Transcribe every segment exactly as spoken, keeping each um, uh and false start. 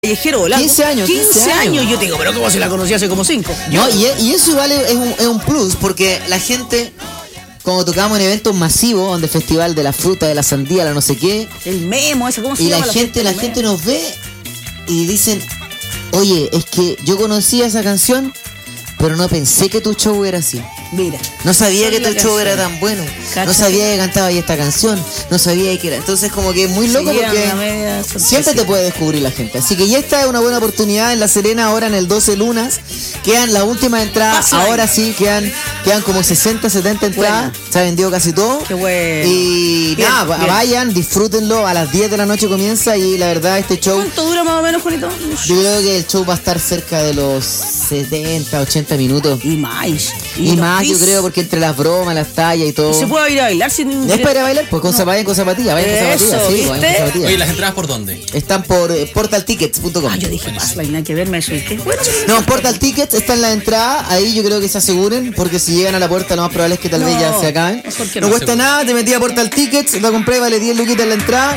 Callejero volando. quince años. quince años. Yo te digo, pero ¿cómo se la conocí hace como cinco? No, y, y eso igual es un, es un plus, porque la gente, cuando tocamos en eventos masivos, donde festival de la fruta, de la sandía, la no sé qué, El memo, ese, ¿cómo se y llama? la gente, la gente nos ve y dicen, oye, es que yo conocía esa canción, pero no pensé que tu show era así. Mira. No sabía que tu la show canción. era tan bueno. Cacha. No sabía que cantaba ahí esta canción. No sabía que era. Entonces, como que es muy loco Se llevan porque una media sorpresa. siempre te puede descubrir la gente. Así que ya esta es una buena oportunidad en La Serena, ahora en el doce Lunas. Quedan las últimas entradas. Pasa ahí. Ahora sí, quedan, quedan como sesenta, setenta entradas. Buena. Se ha vendido casi todo. Qué bueno. Y Bien, nada, bien. vayan, disfrútenlo. A las diez de la noche comienza. Y la verdad, este show, ¿Cuánto dura más o menos, Juanito? yo creo que el show va a estar cerca de los setenta, ochenta minutos. Y más. Y, los más, yo bis. creo, porque entre las bromas, las tallas y todo. ¿Y se puede ir a bailar sin... ¿Es para ir a bailar? Pues con, vayan con zapatillas, vayan con Eso, zapatillas, sí, ¿viste? vayan con zapatillas. Oye, ¿las entradas por dónde? Están por eh, portal tickets punto com. Ah, yo dije, pasa, nada que ver, me asusté. Bueno, No, en Portal Tickets está en la entrada, ahí yo creo que se aseguren, porque si llegan a la puerta lo más probable es que tal vez No, ya se acaben. mejor que No no. cuesta nada, te metí a Portal Tickets, la compré, vale diez luquitas en la entrada.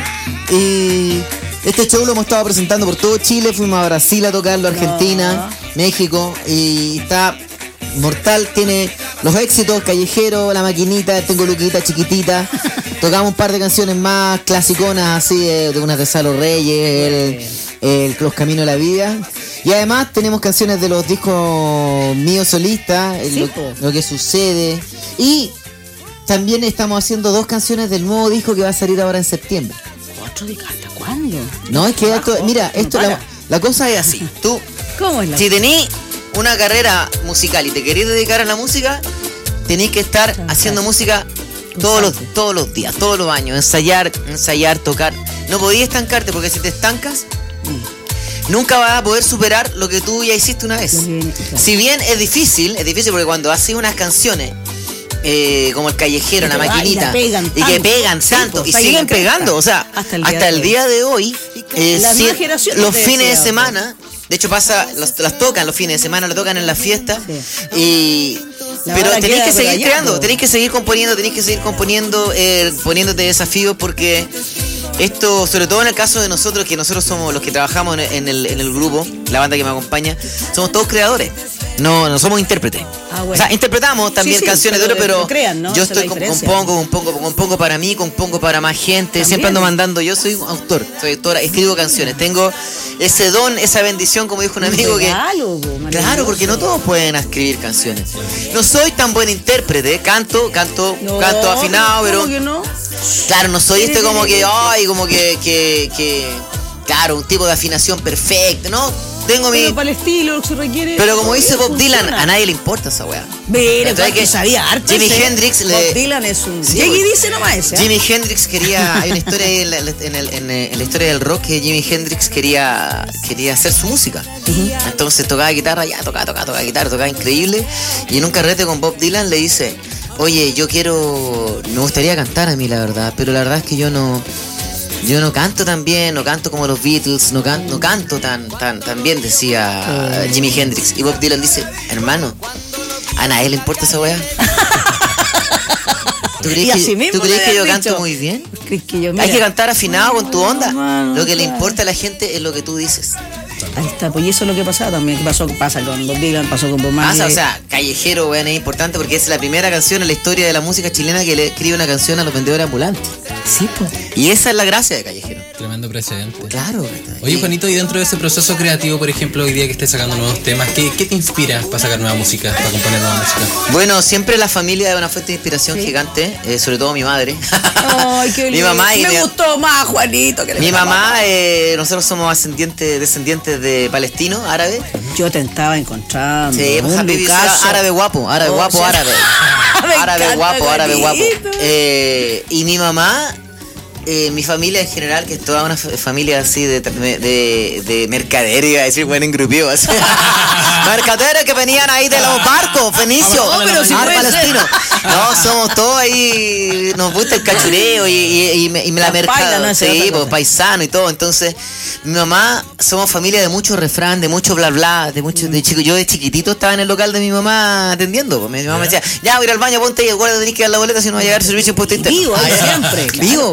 Y este show lo hemos estado presentando por todo Chile, fuimos a Brasil a tocarlo, Argentina, México, y está mortal, tiene los éxitos, Callejero, La Maquinita, Tengo Luquita, Chiquitita. Tocamos un par de canciones más clasiconas, así, de, de unas de Salo Reyes, el, el Los Caminos de la Vida. Y además tenemos canciones de los discos míos solistas, el- Sí, lo, po. lo que sucede. Y también estamos haciendo dos canciones del nuevo disco que va a salir ahora en septiembre. ¿Otro de hasta cuándo? No, es que esto, Trabajo, mira, no esto la, para. la cosa es así. Tú, ¿Cómo es la si tenés una carrera musical y te querés dedicar a la música, tenés que estar haciendo música todos los, todos los días, todos los años. Ensayar, ensayar, tocar. No podías estancarte, porque si te estancas, nunca vas a poder superar lo que tú ya hiciste una vez. Lo que- claro. Si bien es difícil, es difícil porque cuando haces unas canciones eh, como El Callejero, Y La te va- y Maquinita, la pegan y que tanto. pegan Sí, tanto, pues, y está ahí siguen en la cresta. pegando, o sea, Hasta hasta el el día día, de de hoy, eh, La sí, nueva generación los te fines de decía, semana, de hecho pasa, los- las tocan los fines de semana, lo tocan en las fiestas, Sí. y... La Pero vara tenéis queda que por seguir allá, creando, po. tenéis que seguir componiendo, tenéis que seguir componiendo, eh, poniéndote desafíos, porque esto, sobre todo en el caso de nosotros, que nosotros somos los que trabajamos en, en el, en el grupo, la banda que me acompaña, somos todos creadores, no, no somos intérpretes. Ah, bueno. O sea, interpretamos también Sí, sí, canciones de pero otros, pero lo crean, ¿no? yo Esa es estoy la com- diferencia. compongo, compongo, compongo para mí, compongo para más gente, También. siempre ando mandando, yo soy un autor, soy autora, escribo canciones, tengo ese don, esa bendición, como dijo un amigo que... regalo, po, maravilloso. Claro, porque no todos pueden escribir canciones. No soy tan buen intérprete, canto, canto, No, canto afinado, pero ¿cómo que no? claro, no soy este como que, ay, como que, que, que, claro, un tipo de afinación perfecta, ¿no? Tengo mi... Pero para el estilo se requiere. Pero como dice Bob Dylan, funciona. a nadie le importa esa weá. Mira, ¿Cachai? que sabía harto. Jimi ese. Hendrix le- Bob Dylan es un. Sí, Llegue y pues. dice nomás ese. ¿eh? Jimi Hendrix quería, hay una historia ahí en la, en, el- en, el- en la historia del rock que Jimi Hendrix quería, quería hacer su música. Entonces tocaba guitarra, ya tocaba, tocaba, tocaba guitarra, tocaba increíble. Y en un carrete con Bob Dylan le dice, oye, yo quiero, me gustaría cantar a mí la verdad, pero la verdad es que yo no, yo no canto tan bien, no canto como los Beatles, no, can, no canto tan, tan, tan bien, decía Jimi Hendrix. Y Bob Dylan dice, hermano, ¿a nadie le importa esa weá? ¿Tú crees Y que, así mismo ¿tú crees le que yo habían canto dicho. muy bien? ¿Crees que yo, Hay mira, que cantar afinado con tu onda. Hermano, Lo que le claro. importa a la gente es lo que tú dices. Ahí está, pues y eso es lo que pasaba también. Que pasó, pasa con Bob Dylan, pasó con Bob Marley. Pasa, o sea, Callejero, weón, es importante porque es la primera canción en la historia de la música chilena que le escribe una canción a los vendedores ambulantes. Sí, pues. Y esa es la gracia de Callejero. Tremendo precedente. Claro. Oye, Juanito, y dentro de ese proceso creativo, por ejemplo, hoy día que estés sacando nuevos temas, ¿qué, qué te inspira para sacar nueva música, para componer nueva música? Bueno, siempre la familia es una fuente de inspiración gigante, eh, sobre todo mi madre. Ay, qué Mi lindo. mamá y Me mi- gustó más, Juanito. Que le Mi pegaba. mamá, eh, nosotros somos ascendientes, descendientes de palestinos, árabes. Yo te estaba encontrando. Sí, un Habibi, Lucaso. árabe guapo, árabe Oh, guapo, sí. árabe. Me Árabe encanta, guapo, árabe guapo. Juanito. Eh, y mi mamá, eh, mi familia en general, que es toda una fa- familia así de, de, de mercaderes, iba a decir, bueno, engrupido, así. Mercaderes que venían ahí de los barcos, fenicios, No, pero si ah, puede ser. palestinos. No, somos todos ahí, nos gusta el cachureo y, y, y, me- y la La mercado, paila, no, esa es sí, otra pues, cosa. paisano y todo. Entonces, mi mamá, somos familia de mucho refrán, de mucho bla bla, de mucho, de chico. Yo de chiquitito estaba en el local de mi mamá atendiendo. Pues. Mi mamá me decía, ya voy a ir al baño, ponte ahí, guarda, tenés que dar la boleta si no va a llegar el servicio de impuesto interno. Vivo, ahí Ah, ya. siempre, claro. Vivo, no tenía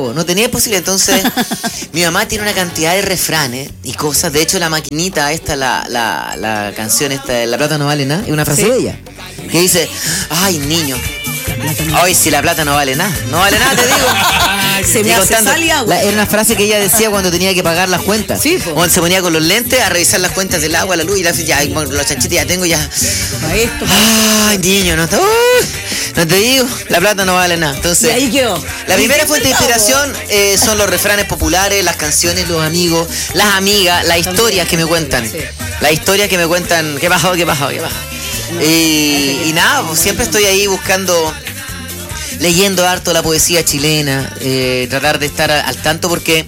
es posible. Entonces, mi mamá tiene una cantidad de refranes y cosas. De hecho, la maquinita esta, la, la, la canción esta, La plata no vale nada, es una frase Sí. de ella. Que dice, ay, niño, hoy si la plata no vale nada. No vale nada, te digo. Se me Y hace contando, sal y agua. la- era una frase que ella decía cuando tenía que pagar las cuentas. Sí, po. Cuando se ponía con los lentes a revisar las cuentas del agua, la luz y la, ya, y con los chanchitos ya tengo ya. Para esto, para Ay, niño, no te, uy, no te digo, la plata no vale nada. Entonces, Y ahí quedó. la primera ¿Y qué fuente de fue, inspiración eh, son los refranes populares, las canciones, los amigos, las amigas, las historias que me cuentan. Sí. Las historias que me cuentan, ¿qué pasó, qué pasó, qué pasó? Y, y nada, pues, siempre estoy ahí buscando, leyendo harto la poesía chilena, eh, tratar de estar a- al tanto porque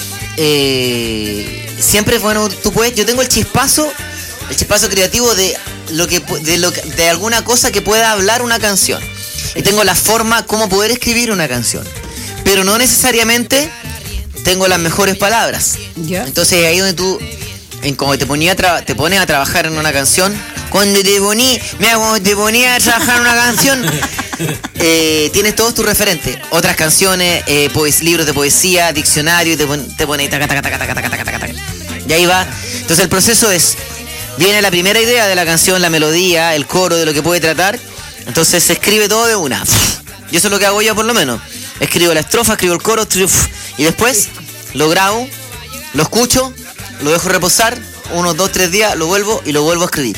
eh, siempre es bueno, tú puedes, yo tengo el chispazo, el chispazo creativo de lo que pu- de lo que- de alguna cosa que pueda hablar una canción. Y tengo la forma como poder escribir una canción. Pero no necesariamente tengo las mejores palabras. Ya. Entonces ahí donde tú, en como te ponía a tra- te pones a trabajar en una canción, cuando te poní, mira, cuando te ponía a trabajar en una canción, eh, tienes todos tus referentes. Otras canciones, eh, poes- libros de poesía, diccionario, y te, pon- te pones taca, taca, taca, taca, taca, taca, taca, taca. Y ahí va. Entonces el proceso es, viene la primera idea de la canción, la melodía, el coro, de lo que puede tratar. Entonces se escribe todo de una. Y eso es lo que hago yo por lo menos. Escribo la estrofa, escribo el coro, y después lo grabo, lo escucho, lo dejo reposar, unos dos, tres días, lo vuelvo y lo vuelvo a escribir.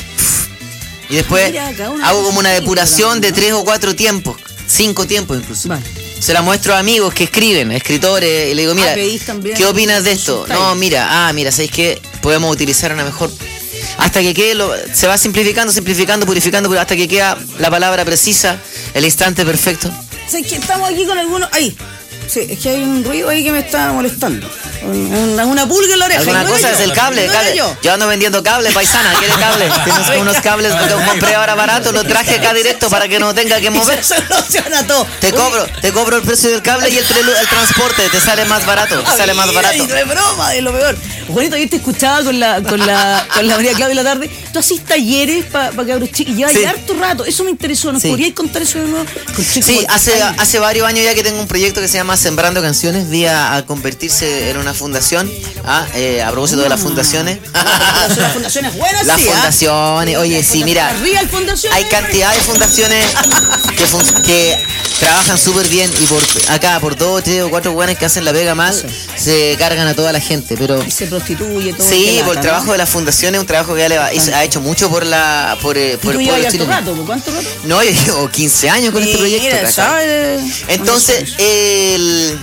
Y después Mira, cada una hago cosa como una distinta depuración de también, tres o cuatro tiempos, cinco tiempos incluso. Vale. Se la muestro a amigos que escriben, escritores, y le digo, mira, Ah, pedís también ¿qué opinas de esto? su No, style. mira, ah, mira, ¿sabéis qué? Podemos utilizar una mejor... Hasta que quede, lo- se va simplificando, simplificando, purificando, pero hasta que queda la palabra precisa, el instante perfecto. ¿Sabes que estamos aquí con algunos? Ahí. Sí, es que hay un ruido ahí que me está molestando. Una, una pulga en la oreja. Alguna y no cosa era es yo. el cable, No era cable. yo. Yo ando vendiendo cable, paisana, ¿quiere cable? Tienes unos cables que compré ahora barato, los traje acá directo para que no tenga que Y mover. se soluciona todo. Te Oye, cobro, te cobro el precio del cable y el, prelu- el transporte, te sale más barato, te sale más mira, barato. y no es broma, es lo peor. Juanito, ayer te escuchaba con la, con la, con la María Claudia en la tarde. Tú hacís talleres para pa cabros chicos y llevas Sí. harto rato. Eso me interesó. ¿Nos Sí. podríais contar eso de nuevo? Con chicos Sí, como- hace, Ay, hace varios años ya que tengo un proyecto que se llama Sembrando Canciones, vía a convertirse en una fundación, ah, eh, a propósito de las fundaciones. Las fundaciones buenas, Las sí, ¿ah? fundaciones, oye, sí, mira, Las Real Fundaciones. hay cantidad de fundaciones que, fun- que trabajan súper bien y por acá, por dos, tres o cuatro buenos que hacen la pega mal, se cargan a toda la gente, pero... Y se prostituye todo. Sí, qué lata, por el ¿no? trabajo de las fundaciones, un trabajo que ya le va- hizo- ha hecho mucho por la por, eh, ¿Y por tú el llevas pueblo harto chileno. rato? ¿Por cuánto rato? No, yo llevo quince años con este proyecto. Mira, ¿cachai? ¿sabes? Entonces, el,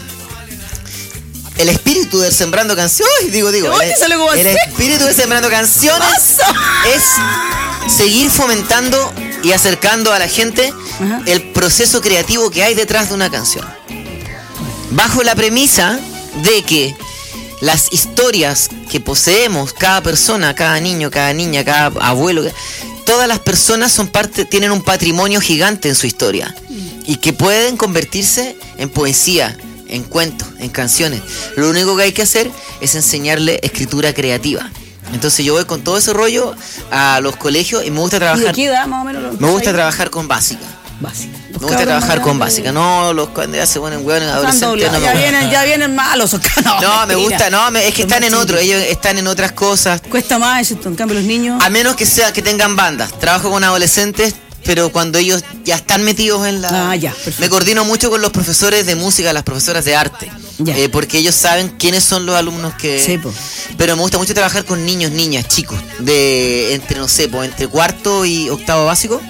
el espíritu de Sembrando Canciones, digo, digo, Oye, el, sale como el así. espíritu de Sembrando Canciones es seguir fomentando y acercando a la gente Ajá. el proceso creativo que hay detrás de una canción. Bajo la premisa de que las historias que poseemos, cada persona, cada niño, cada niña, cada abuelo, todas las personas son parte, tienen un patrimonio gigante en su historia y que pueden convertirse en poesía, en cuentos, en canciones. Lo único que hay que hacer es enseñarle escritura creativa. Entonces yo voy con todo ese rollo a los colegios y me gusta ¿Y de trabajar. qué edad más o menos? lo Me gusta empezáis? trabajar con básica. Básica. Los Me gusta cabros trabajar más con grandes- básica. No, los cuando ya se ponen hueones Están adolescentes. doblados, No me ya, gusta. vienen, ya vienen malos. No, No, me mentira. gusta, no, me- es que Son están más en otro, chiquitos. ellos están en otras cosas. Cuesta más esto, en cambio los niños. A menos que sea que tengan bandas. Trabajo con adolescentes, pero cuando ellos ya están metidos en la... Ah, ya, perfecto. Me coordino mucho con los profesores de música, las profesoras de arte. Ya. Eh, porque ellos saben quiénes son los alumnos que... Sí, po. Pero me gusta mucho trabajar con niños, niñas, chicos. De entre, no sé, po, entre cuarto y octavo básico.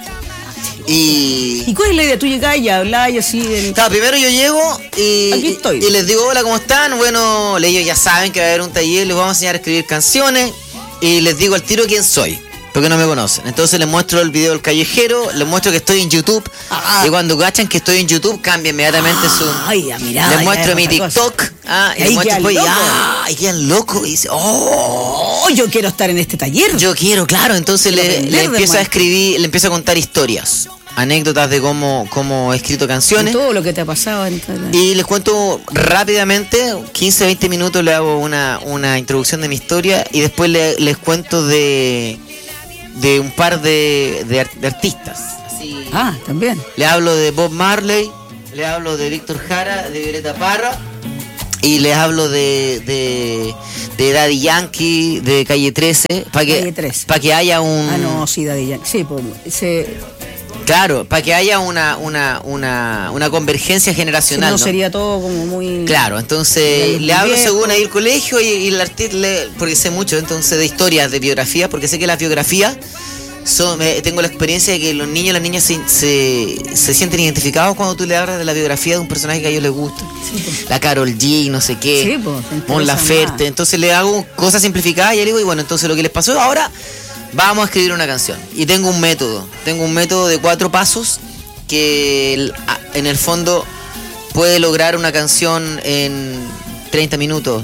Y... ¿Y cuál es la idea? Tú llegás y hablás y así del... Claro, primero yo llego y, Aquí estoy. y les digo, hola, ¿cómo están? Bueno, ellos ya saben que va a haber un taller, les vamos a enseñar a escribir canciones y les digo al tiro quién soy, porque no me conocen. Entonces les muestro el video del callejero, les muestro que estoy en YouTube Ah. y cuando cachan que estoy en YouTube cambia inmediatamente su... Ay, ya, mirá. les ya muestro es mi otra cosa. TikTok ah, y Ahí les muestro quedan pues, y, locos. ah, y quedan locos y dice, oh, Oh, yo quiero estar en este taller. yo quiero, claro. Entonces Quiero le, aprender le de empiezo a Juan. escribir, le empiezo a contar historias, anécdotas de cómo, cómo he escrito Y canciones. todo lo que te ha pasado. En esta- Y les cuento rápidamente, quince a veinte minutos le hago una, una introducción de mi historia y después le- les cuento de, de un par de, de, art- de artistas. Así, Ah, también. le hablo de Bob Marley, le hablo de Víctor Jara, de Violeta Parra y les hablo de, de, de Daddy Yankee, de Calle trece, para que, Calle trece. para que haya un... Ah, no, sí, Daddy Yankee. Sí, pues, se, Claro, para que haya una, una, una, una convergencia generacional. no, ¿no? sería todo como muy... Claro, entonces Muy le hablo viejo. según ahí el colegio y, y el artista, porque sé mucho, entonces de historias, de biografías, porque sé que las biografías, son, eh, tengo la experiencia de que los niños y las niñas se, se, se sienten identificados cuando tú le hablas de la biografía de un personaje que a ellos les gusta. Sí, pues. La Karol G, no sé qué, Sí, pues, se Mon interesan Laferte, más. entonces le hago cosas simplificadas y le digo, y bueno, entonces lo que les pasó ahora, vamos a escribir una canción. Y tengo un método, tengo un método de cuatro pasos que el- a- en el fondo puede lograr una canción en treinta minutos.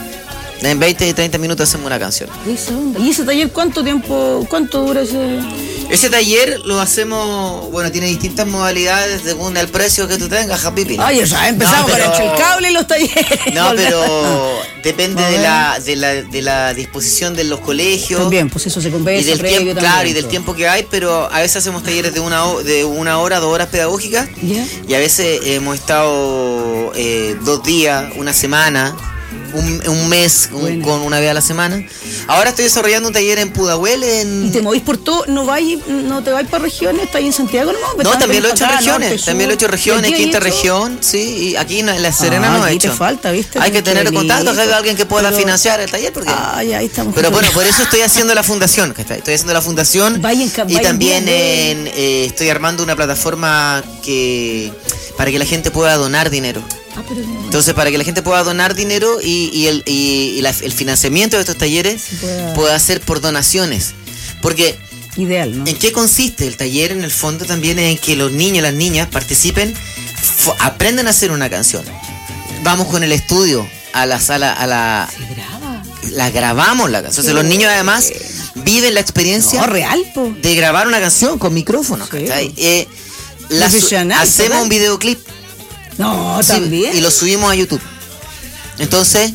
En veinte y treinta minutos hacemos una canción. Esa onda. ¿Y ese taller cuánto tiempo, cuánto dura ese...? Ese taller lo hacemos, bueno, tiene distintas modalidades según el precio que tú tengas, Happy. Ay, o sea, empezamos No, pero- con el cable y los talleres. No, pero depende A de ver. la, de la de la disposición de los colegios. También, pues eso se conversa Y del previo tiempo, también, claro, y del todo. tiempo que hay, pero a veces hacemos talleres de una, ho- de una hora, dos horas pedagógicas, ¿Ya? y a veces hemos estado eh, dos días, una semana, un, un mes un- Bueno. con una vez a la semana. Ahora estoy desarrollando un taller en Pudahuel, en... ¿Y te movís por todo? ¿No vais, no te vais para regiones? ¿Estás ahí en Santiago nomás? No, también lo he hecho en Acá, regiones, norte, también lo he hecho en sur. regiones, ¿Y aquí quinta hay hecho? región, sí, y aquí en La Serena Ah, no he aquí te hecho. falta, ¿viste? Hay que tener Qué contacto, bonito. hay alguien que pueda Pero- financiar el taller, porque... Ah, ya, ahí estamos. Pero bueno, por eso estoy haciendo la fundación, ¿cachai? Estoy haciendo la fundación Vayan ca- y vayan también bien, en, eh, estoy armando una plataforma que para que la gente pueda donar dinero. Ah, pero no. Entonces, para que la gente pueda donar dinero y, y el, y, y la- el financiamiento de estos talleres Se pueda- pueda ser por donaciones. Porque, Ideal, ¿no? ¿en qué consiste el taller? En el fondo también es en que los niños y las niñas participen, fo- aprendan a hacer una canción. Vamos con el estudio a la sala, a la... Se graba. La grabamos la canción. Entonces, los niños además viven la experiencia No, real, po. de grabar una canción con micrófono. Sí. ¿Cachai? Eh, la su- Profesional, hacemos total. un videoclip No, sí, también. y lo subimos a YouTube. Entonces,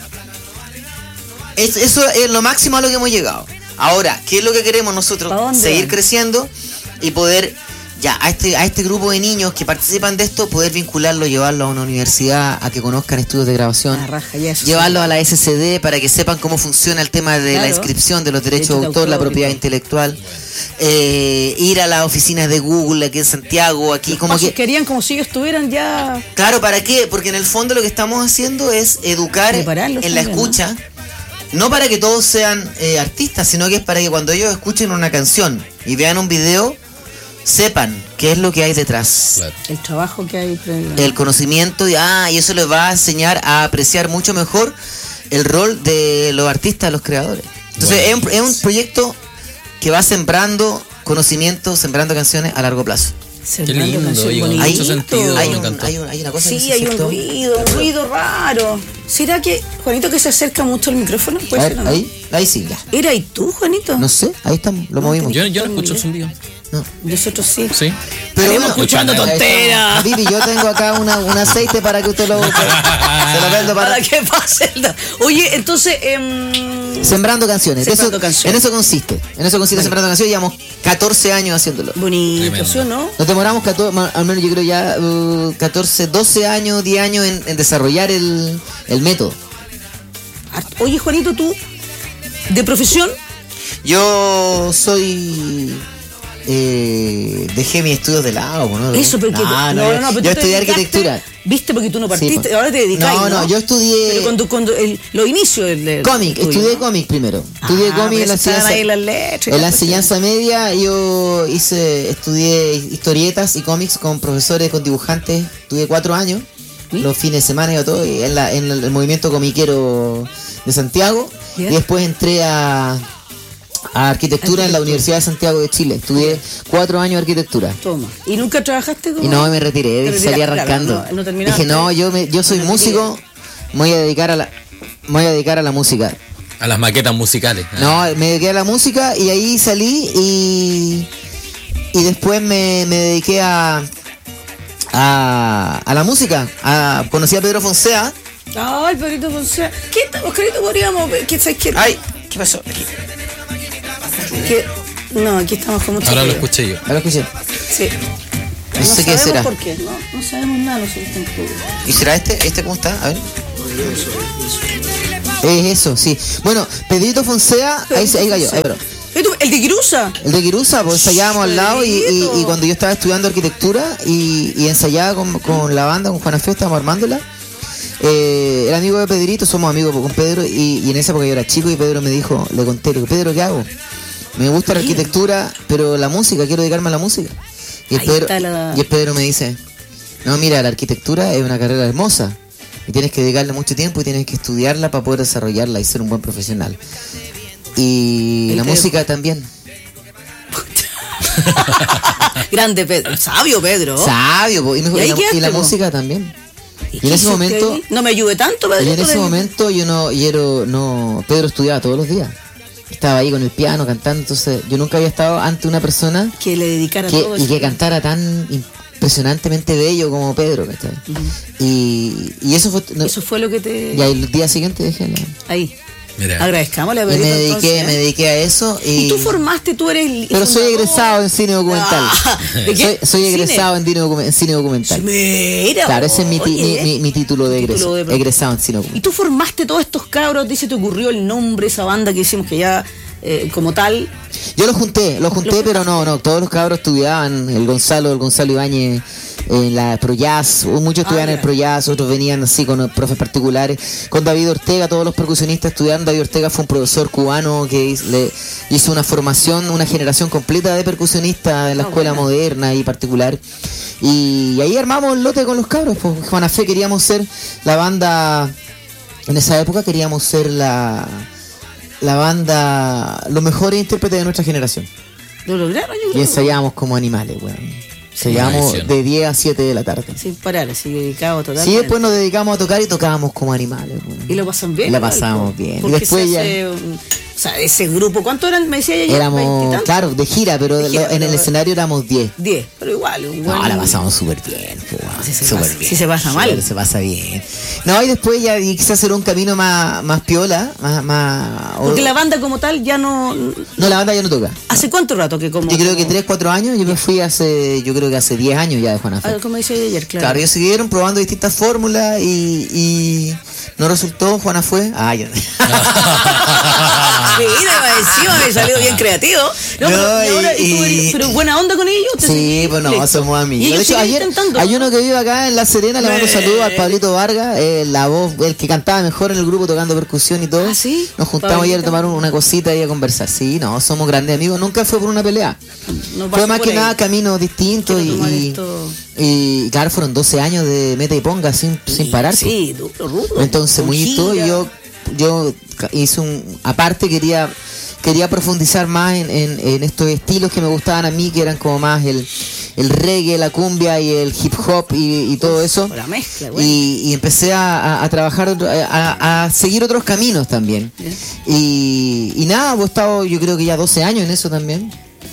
es- eso es lo máximo a lo que hemos llegado. Ahora, ¿qué es lo que queremos nosotros? ¿Pa dónde Seguir van? creciendo y poder, ya, a este, a este grupo de niños que participan de esto, poder vincularlo, llevarlo a una universidad, a que conozcan estudios de grabación. Ah, raja, ya eso Llevarlo sí. a la S C D para que sepan cómo funciona el tema de la Claro. inscripción de los derechos Derechos de de autor, la autor y propiedad todo. intelectual. Eh, ir a las oficinas de Google aquí en Santiago, aquí como Pasos que... querían como si ellos estuvieran ya... Claro, ¿para qué? Porque en el fondo lo que estamos haciendo es educar Prepararlos en la también, escucha. No para que todos sean eh, artistas, sino que es para que cuando ellos escuchen una canción y vean un video, sepan qué es lo que hay detrás. Claro. El trabajo que hay previo. El conocimiento y, ah, y eso les va a enseñar a apreciar mucho mejor el rol de los artistas, los creadores. Entonces es, un, es un proyecto que va sembrando conocimiento, sembrando canciones a largo plazo. Sembrando Qué lindo, canciones oye, con bonitas. mucho sentido. Hay, me un- encantó. hay un- hay una cosa en Sí, ese hay un sector. ruido, un ruido raro. ¿Será que, Juanito, que se acerca mucho al micrófono? A ¿Puede ver, ser o no? ahí, ahí sí, ya. ¿Era y tú, Juanito? No sé, ahí estamos, lo movimos. Yo, yo no escucho el zumbido. No. Nosotros sí. Sí. Pero Estaremos escuchando Luchana. tonteras. Vivi, yo tengo acá una, un aceite para que usted lo... se lo vendo para... Para que pase el... da- Oye, entonces... em, Sembrando canciones. Sembrando eso, canciones. En eso consiste. En eso consiste sembrando canciones. Llevamos catorce años haciéndolo. bonito, Tremendo. ¿sí o no? Nos demoramos catorce, ma- al menos yo creo ya uh, catorce, doce años, diez años en, en desarrollar el, el método. Hart- Oye, Juanito, tú, de profesión, Yo soy... Eh, dejé mis estudios de lado, ¿no? eso, porque... No, no, yo, pero tú yo te estudié dedicaste, arquitectura. Viste, porque tú no Sí, partiste, po. ahora te dedicas, No, ¿no? no, yo estudié- Pero cuando, cuando el, los inicios del... del Cómic, tuyo, estudié ¿no? cómic primero. Estudié Ah, cómic por en la eso estaban enseñanza, ahí las letras y en la las enseñanza media. Yo hice, estudié historietas y cómics con profesores, con dibujantes. Tuve cuatro años, ¿Sí? los fines de semana y todo, y en, la, en el, el movimiento comiquero de Santiago. Ya. Y después entré a, a arquitectura en la Arquitectura. Universidad de Santiago de Chile. Estudié cuatro años de arquitectura. Toma. ¿Y nunca trabajaste como...? Y no, me retiré, Te salí retiraste, arrancando. claro, no, no terminaste. Dije, no, yo, me, yo soy Me músico, me voy a dedicar a la, me voy a dedicar a la música. A las maquetas musicales. Ah. No, me dediqué a la música y ahí salí y, y después me, me dediqué a, a, a la música. A, conocí a Pedro Fonsea. Ay, Pedrito Fonseca. ¿Qué tal, Oscarito? Podríamos ver. ¿Qué, sabes qué? Ay, ¿qué pasó? Aquí. ¿Qué? No, aquí estamos con mucho Ahora lo ruido. escuché yo. Ahora lo escuché. Sí. No sé qué sabemos será. por qué. No, no sabemos nada nosotros tampoco. ¿Y será este? ¿Este cómo está? A ver. Es eso, sí. Bueno, Pedrito Fonsea, ahí, ahí cayó, ahí, bro. ¿El de Quirusa? El de Quirusa, pues ensayábamos al lado y, y, y cuando yo estaba estudiando arquitectura y, y ensayaba con, con la banda, con Juana Fe, estábamos armándola. Eh, era amigo de Pedrito, somos amigos con Pedro y, y en esa época yo era chico y Pedro me dijo, le conté, le digo, Pedro, ¿qué hago? Me gusta la arquitectura, pero la música, quiero dedicarme a la música. Y el, Pedro, la... y el Pedro me dice, no, mira, la arquitectura es una carrera hermosa y tienes que dedicarle mucho tiempo y tienes que estudiarla para poder desarrollarla y ser un buen profesional. Y el la Pedro. Música también. Grande Pedro, sabio Pedro. Sabio, y, mejor, ¿Y, y, la, y la música también. Y, y en ese momento no me ayude tanto, Pedro. Y en ese de... momento yo no, yo era, no, Pedro estudiaba todos los días. Estaba ahí con el piano cantando, entonces yo nunca había estado ante una persona que le dedicara que, todo y eso. que cantara tan impresionantemente bello como Pedro, ¿cachai? Uh-huh. y, y eso fue no, eso fue lo que te y el día siguiente dejé la... ahí. Mira. Agradezcámosle a Pedrito. Y me dediqué, entonces, me dediqué a eso. Y, y tú formaste, tú eres el Pero soy egresado en cine documental. Ah, ¿de qué? Soy, soy egresado en cine, en cine documental. Mira, claro, ese es mi, mi, mi, mi título de egreso. Título de egresado en cine documental. Y tú formaste todos estos cabros, dice, te ocurrió el nombre, esa banda que hicimos que ya eh, como tal. Yo lo junté, lo junté, lo pero no, no, todos los cabros estudiaban, el Gonzalo, el Gonzalo Ibáñez en la ProJazz, muchos estudiaban ah, en el ProJazz, otros venían así con profes particulares, con David Ortega, todos los percusionistas estudiaron. David Ortega fue un profesor cubano que le hizo una formación, una generación completa de percusionistas en la escuela oh, bueno. moderna y particular, y ahí armamos el lote con los cabros. Pues Juana Fe queríamos ser la banda, en esa época queríamos ser la la banda, los mejores intérpretes de nuestra generación. Lo lograron, yo y creo. ensayábamos como animales, weón. Ensayábamos de diez a siete de la tarde. Sin parar, así dedicado totalmente. Sí, después nos dedicamos a tocar y tocábamos como animales, weón. Y lo pasan bien. La pasamos bien. Porque y después ya... hace, o sea, ese grupo, ¿cuánto eran? Me decía ella. Éramos, claro, de gira, pero de gira, lo, en el escenario éramos diez. diez, pero igual. igual no, la pasamos súper bien, pues, si se súper pasa, bien. Si se pasa mal. Sí, se pasa bien. No, y después ya quise hacer un camino más, más piola, más, más... Porque la banda como tal ya no... No, la banda ya no toca. ¿Hace no. cuánto rato que como...? Yo creo que tres, cuatro años, yo me fui hace, yo creo que hace diez años ya de Juana Fe. Ah, como decía ayer, claro. Claro, ellos siguieron probando distintas fórmulas y, y no resultó, Juana fue... Ah, ya... Mira, encima me salió bien creativo. No, no, pero, y ahora, y, y tú eres, pero buena onda con ellos. Sí, pues no, listo. Somos amigos. De hecho, ayer intentando. Hay uno que vive acá en La Serena, le mando un saludo al Pablito Vargas, eh, la voz, el que cantaba mejor en el grupo tocando percusión y todo. ¿Ah, sí? Nos juntamos ayer a tomar una cosita y a conversar. Sí, no, somos grandes amigos. Nunca fue por una pelea. No fue más que ahí. Nada caminos distintos y, y, y claro, fueron doce años de meta y ponga sin, sí, sin parar. Sí, duro, duro. Entonces, muy todo, y yo yo hice un aparte quería quería profundizar más en, en, en estos estilos que me gustaban a mí, que eran como más el, el reggae, la cumbia y el hip hop y, y todo eso. La mezcla, bueno. y, y empecé a, a, a trabajar, a, a seguir otros caminos también. Y, y nada, pues he estado yo creo que ya doce años en eso también.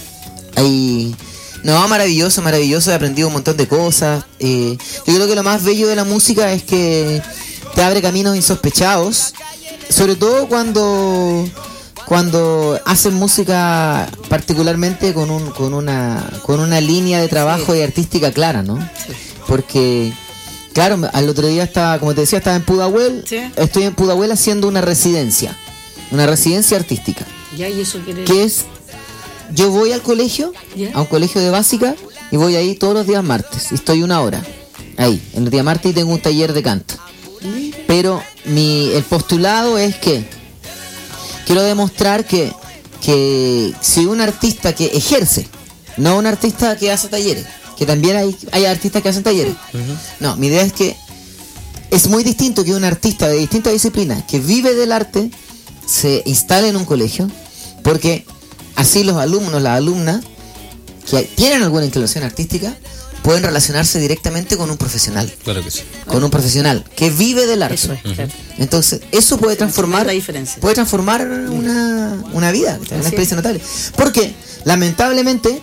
Ahí, no, maravilloso, maravilloso, he aprendido un montón de cosas. Eh, yo creo que lo más bello de la música es que te abre caminos insospechados, sobre todo cuando cuando hacen música particularmente con un con una con una línea de trabajo sí. y artística clara, ¿no? Sí. Porque claro, al otro día estaba, como te decía, estaba en Pudahuel, sí. estoy en Pudahuel haciendo una residencia, una residencia artística. Ya, ¿y eso quiere? Que es, yo voy al colegio, ¿ya? A un colegio de básica, y voy ahí todos los días martes, y estoy una hora ahí, en el día martes, y tengo un taller de canto. Pero mi el postulado es que quiero demostrar que, que si un artista que ejerce, no un artista que hace talleres, que también hay, hay artistas que hacen talleres. Uh-huh. No, mi idea es que es muy distinto que un artista de distintas disciplinas que vive del arte se instale en un colegio, porque así los alumnos, las alumnas que tienen alguna inclinación artística pueden relacionarse directamente con un profesional. Claro que sí. Con un profesional que vive del arte. Eso es, claro. Entonces, eso puede transformar, la diferencia. puede transformar una, una vida, una experiencia notable. Porque, lamentablemente,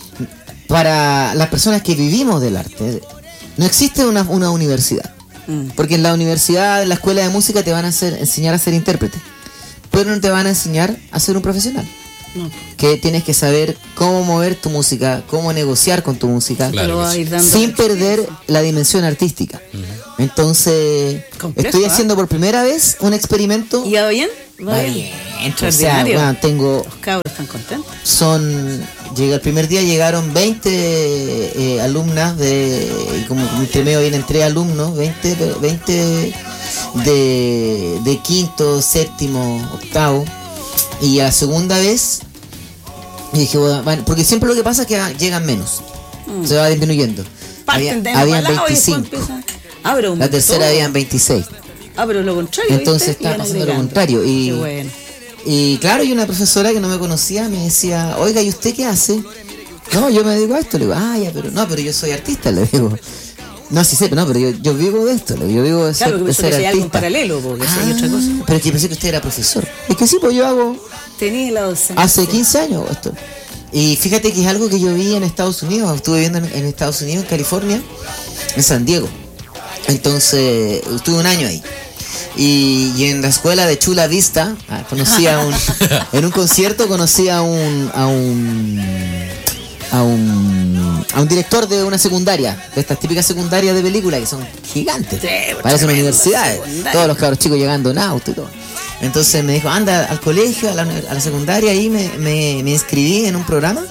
para las personas que vivimos del arte, no existe una, una universidad. Mm. Porque en la universidad, en la escuela de música, te van a hacer, enseñar a ser intérprete, pero no te van a enseñar a ser un profesional. No. Que tienes que saber cómo mover tu música, cómo negociar con tu música, claro, sin perder la dimensión artística. Uh-huh. Entonces, Complejo, estoy ¿eh? haciendo por primera vez un experimento. ¿Y va bien? Va Va bien. bien. O sea, Extraordinario. bueno, tengo, Los cabros están contentos. son, llega el primer día llegaron veinte eh, alumnas de, y como entre medio vienen tres alumnos, veinte, veinte de, de quinto, séptimo, octavo, y a la segunda vez y dije, bueno, bueno, porque siempre lo que pasa es que llegan menos, Mm. se va disminuyendo. Parten Había- de habían igualado y después veinticinco, empiezan- Ah, pero la tercera aumentó. habían veintiséis. Ah, pero lo contrario. Entonces ¿viste? está Iban pasando lo agregando. contrario, y- Qué bueno. Y claro, y una profesora que no me conocía me decía, oiga, ¿y usted qué hace? No, yo me dedico a esto. Le digo, ah, ya, pero no, pero yo soy artista, le digo. No, sí sé, pero no, pero yo, yo vivo de esto, le digo, yo vivo de ser, Claro, porque de eso ser que sea algo en artista. paralelo, porque eso Ah, es otra cosa. pero es que pensé que usted era profesor. Es que sí, pues yo hago, Tenía la docencia. hace quince años hago esto. Y fíjate que es algo que yo vi en Estados Unidos, estuve viviendo en, en Estados Unidos, en California, en San Diego. Entonces, estuve un año ahí. Y, y en la escuela de Chula Vista, ah, conocí a un, en un concierto conocí a un, a un, a un, a un director de una secundaria, de estas típicas secundarias de película que son gigantes, Sí, parecen tremenda universidades, secundaria. todos los cabros chicos llegando en auto y todo. Entonces me dijo, anda al colegio, a la, a la secundaria, y me, me, me inscribí en un programa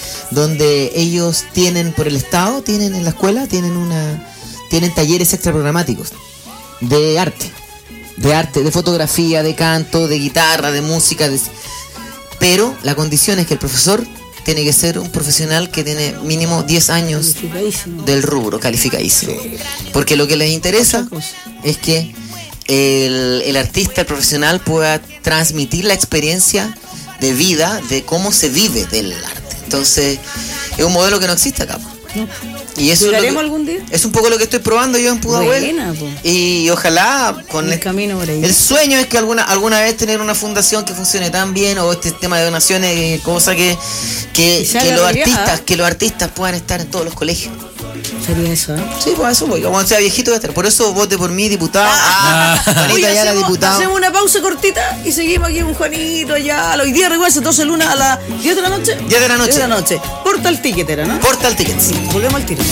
donde ellos tienen, por el estado, tienen en la escuela, tienen una, tienen talleres extraprogramáticos de arte, de arte, de fotografía, de canto, de guitarra, de música, de... pero la condición es que el profesor tiene que ser un profesional que tiene mínimo diez años Calificadísimo. del rubro, calificadísimo. Porque lo que les interesa Otra cosa. es que el, el artista, el profesional, pueda transmitir la experiencia de vida, de cómo se vive del arte. Entonces, es un modelo que no existe acá. No. Y eso es, lo ¿Llegaremos que- algún día? es un poco lo que estoy probando yo en Pudahuel. Buena, po. Y ojalá con El el, camino por ahí. el sueño es que alguna alguna vez tener una fundación que funcione tan bien, o este tema de donaciones, eh, cosa que que, Que se que haga los realidad. artistas que los artistas puedan estar en todos los colegios. Sería eso, ¿eh? Sí, pues a eso voy. Cuando sea viejito voy a estar. Por eso vote por mí, diputado. Ah, Juanito Oye, Ayala, hacemos, diputado. hacemos una pausa cortita y seguimos aquí con Juanito ya. Hoy día recuerda, doce lunas a las diez de la noche. diez de la noche. diez de la noche. Portal Ticket era, ¿no? Portal Tickets. Volvemos al tiro.